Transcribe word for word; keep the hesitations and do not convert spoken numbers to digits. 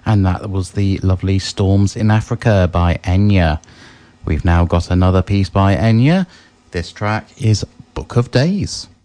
And that was the lovely Storms in Africa by Enya. We've now got another piece by Enya. This track is Book of Days.